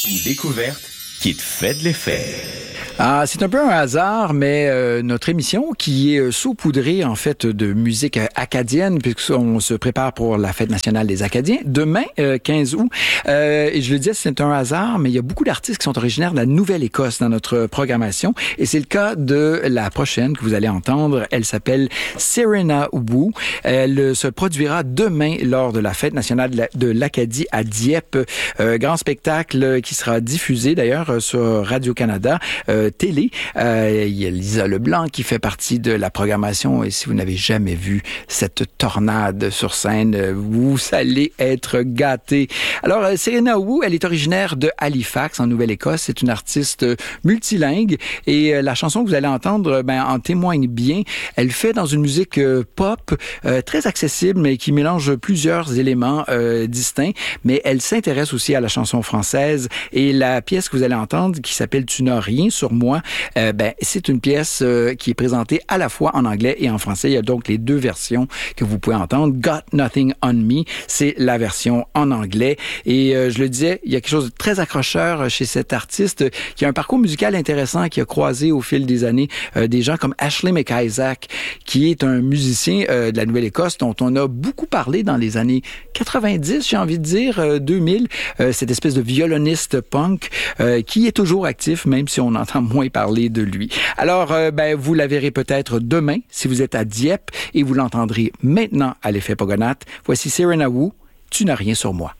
Une découverte qui te fait de l'effet. Ah, c'est un peu un hasard, mais notre émission qui est saupoudrée en fait de musique acadienne, puisqu'on se prépare pour la fête nationale des Acadiens demain, 15 août. Et je le disais, c'est un hasard, mais il y a beaucoup d'artistes qui sont originaires de la Nouvelle-Écosse dans notre programmation. Et c'est le cas de la prochaine que vous allez entendre. Elle s'appelle Serena Wu. Elle se produira demain lors de la fête nationale de l'Acadie à Dieppe. Grand spectacle qui sera diffusé d'ailleurs sur Radio-Canada. Télé. Il y a Lisa Leblanc qui fait partie de la programmation et si vous n'avez jamais vu cette tornade sur scène, vous allez être gâtés. Alors, Serena Wu, elle est originaire de Halifax, en Nouvelle-Écosse. C'est une artiste multilingue et la chanson que vous allez entendre en témoigne bien. Elle fait dans une musique pop très accessible mais qui mélange plusieurs éléments distincts, mais elle s'intéresse aussi à la chanson française et la pièce que vous allez entendre qui s'appelle « Tu n'as rien sur moi », c'est une pièce qui est présentée à la fois en anglais et en français. Il y a donc les deux versions que vous pouvez entendre. Got Nothing on Me, c'est la version en anglais. Et je le disais, il y a quelque chose de très accrocheur chez cet artiste qui a un parcours musical intéressant, qui a croisé au fil des années des gens comme Ashley McIsaac, qui est un musicien de la Nouvelle-Écosse dont on a beaucoup parlé dans les années 90, j'ai envie de dire, 2000. Cette espèce de violoniste punk qui est toujours actif, même si on entend moins parler de lui. Alors, vous la verrez peut-être demain si vous êtes à Dieppe et vous l'entendrez maintenant à l'effet Pogonath. Voici Serena Wu, Tu n'as rien sur moi.